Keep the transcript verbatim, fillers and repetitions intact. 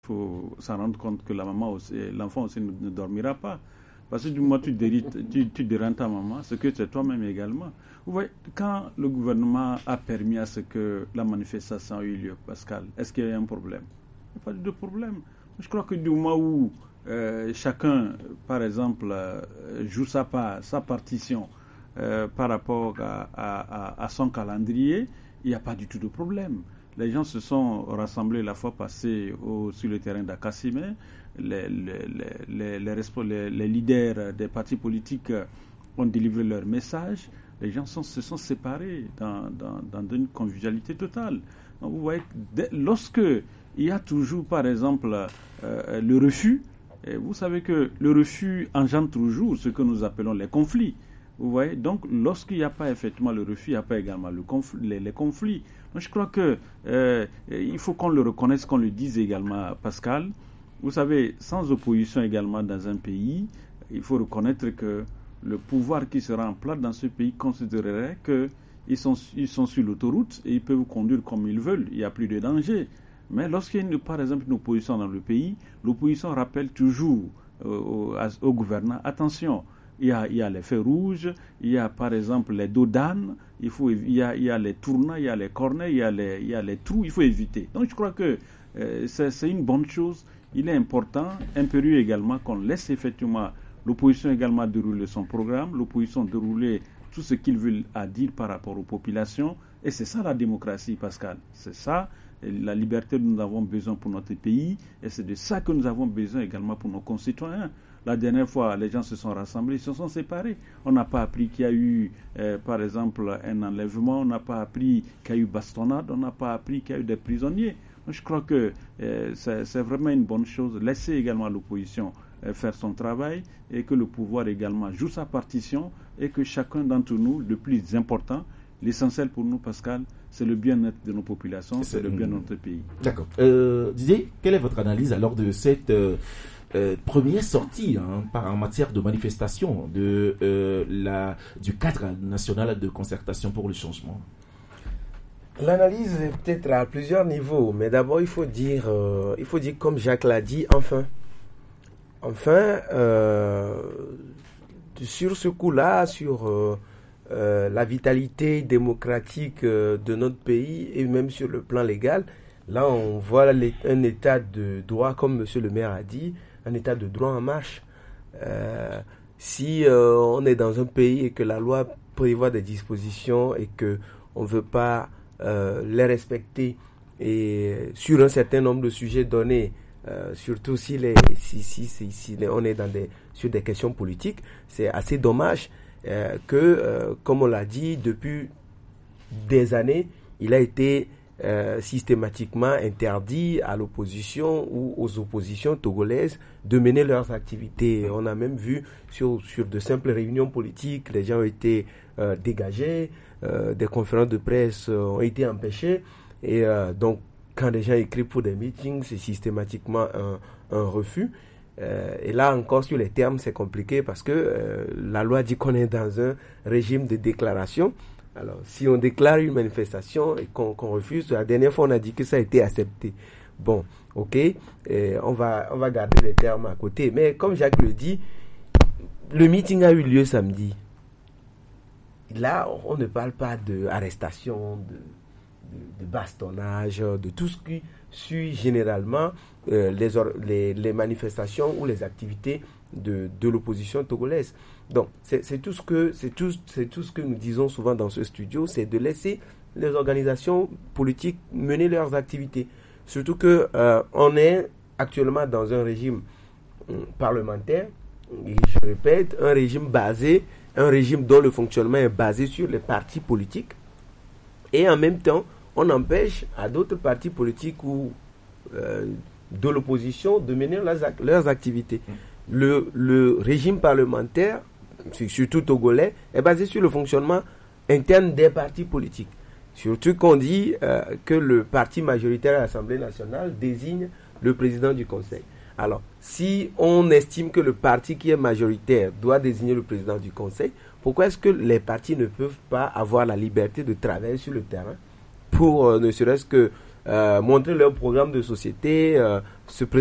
Il faut s'en rendre compte que la maman aussi, l'enfant aussi ne, ne dormira pas. Parce que du moment où tu dérites, tu, tu déranges ta maman, c'est que c'est toi-même également. Vous voyez, quand le gouvernement a permis à ce que la manifestation ait eu lieu, Pascal, est-ce qu'il y a un problème? Il n'y a pas de problème. Je crois que du moment où euh, chacun, par exemple, euh, joue sa part, sa partition euh, par rapport à, à, à son calendrier, il n'y a pas du tout de problème. Les gens se sont rassemblés la fois passée au, sur le terrain d'Akassimé. Les, les, les, les, les, les leaders des partis politiques ont délivré leur message. Les gens sont, se sont séparés dans, dans, dans une convivialité totale. Donc vous voyez, dès, lorsque il y a toujours, par exemple, euh, le refus, et vous savez que le refus engendre toujours ce que nous appelons les conflits. Vous voyez, donc lorsqu'il n'y a pas effectivement le refus, il n'y a pas également le conflit, les, les conflits. Donc je crois que euh, il faut qu'on le reconnaisse, qu'on le dise également, Pascal. Vous savez, sans opposition également dans un pays, il faut reconnaître que le pouvoir qui sera en place dans ce pays considérerait qu'ils sont, ils sont sur l'autoroute et ils peuvent conduire comme ils veulent, il n'y a plus de danger. Mais lorsqu'il y a une, par exemple une opposition dans le pays, l'opposition rappelle toujours euh, au, au gouvernement, attention, il y, a, il y a les feux rouges, il y a par exemple les dos d'âne, il, faut, il, y a, il y a les tournants, il y a les cornets, il y a les, il y a les trous, il faut éviter. Donc je crois que euh, c'est, c'est une bonne chose. Il est important, impérieux également, qu'on laisse effectivement l'opposition également dérouler son programme, l'opposition dérouler tout ce qu'ils veulent à dire par rapport aux populations. Et c'est ça la démocratie, Pascal. C'est ça la liberté dont nous avons besoin pour notre pays. Et c'est de ça que nous avons besoin également pour nos concitoyens. La dernière fois, les gens se sont rassemblés, ils se sont séparés. On n'a pas appris qu'il y a eu, euh, par exemple, un enlèvement, on n'a pas appris qu'il y a eu bastonnade, on n'a pas appris qu'il y a eu des prisonniers. Je crois que euh, c'est, c'est vraiment une bonne chose. Laisser également l'opposition euh, faire son travail et que le pouvoir également joue sa partition et que chacun d'entre nous, le plus important, l'essentiel pour nous, Pascal, c'est le bien-être de nos populations, c'est, c'est le bien-être de notre pays. D'accord. Euh, Didier, quelle est votre analyse alors de cette euh, euh, première sortie hein, par, en matière de manifestation de, euh, la, du cadre national de concertation pour le changement? L'analyse est peut-être à plusieurs niveaux, mais d'abord il faut dire, euh, il faut dire comme Jacques l'a dit, enfin. Enfin, euh, sur ce coup-là, sur euh, euh, la vitalité démocratique euh, de notre pays et même sur le plan légal, là on voit les, un état de droit, comme Monsieur le maire a dit, un état de droit en marche. Euh, si euh, on est dans un pays et que la loi prévoit des dispositions et que on ne veut pas Euh, les respecter et sur un certain nombre de sujets donnés, euh, surtout si, les, si, si, si, si les, on est dans des, sur des questions politiques, c'est assez dommage euh, que, euh, comme on l'a dit, depuis des années, il a été euh, systématiquement interdit à l'opposition ou aux oppositions togolaises de mener leurs activités. On a même vu sur, sur de simples réunions politiques, les gens ont été euh, dégagés. Euh, des conférences de presse euh, ont été empêchées et euh, donc quand les gens écrivent pour des meetings, c'est systématiquement un, un refus euh, et là encore sur les termes c'est compliqué parce que euh, la loi dit qu'on est dans un régime de déclaration. Alors si on déclare une manifestation et qu'on, qu'on refuse, la dernière fois on a dit que ça a été accepté. Bon, ok, et on va, on va garder les termes à côté, mais comme Jacques le dit, le meeting a eu lieu samedi. Là, on ne parle pas d'arrestation, de, de, de bastonnage, de tout ce qui suit généralement euh, les, les, les manifestations ou les activités de, de l'opposition togolaise. Donc, c'est, c'est, tout ce que, c'est, tout, c'est tout ce que nous disons souvent dans ce studio, c'est de laisser les organisations politiques mener leurs activités. Surtout qu'on euh, est actuellement dans un régime euh, parlementaire, et je répète, un régime basé un régime dont le fonctionnement est basé sur les partis politiques et en même temps on empêche à d'autres partis politiques ou euh, de l'opposition de mener leurs, leurs activités. Le, le régime parlementaire, surtout togolais, est basé sur le fonctionnement interne des partis politiques. Surtout qu'on dit euh, que le parti majoritaire à l'Assemblée nationale désigne le président du Conseil. Alors, si on estime que le parti qui est majoritaire doit désigner le président du Conseil, pourquoi est-ce que les partis ne peuvent pas avoir la liberté de travailler sur le terrain pour euh, ne serait-ce que euh, montrer leur programme de société, euh, se